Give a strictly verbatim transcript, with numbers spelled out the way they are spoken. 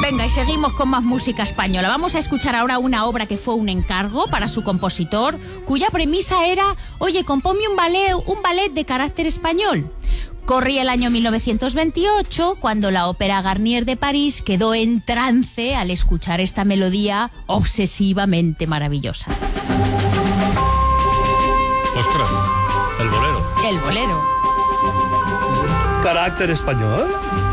Venga, y seguimos con más música española. Vamos a escuchar ahora una obra que fue un encargo para su compositor, cuya premisa era, oye, compónme un ballet, un ballet de carácter español. Corría el año mil novecientos veintiocho, cuando la Ópera Garnier de París quedó en trance al escuchar esta melodía obsesivamente maravillosa. Ostras, el bolero. El bolero. ¿Carácter español?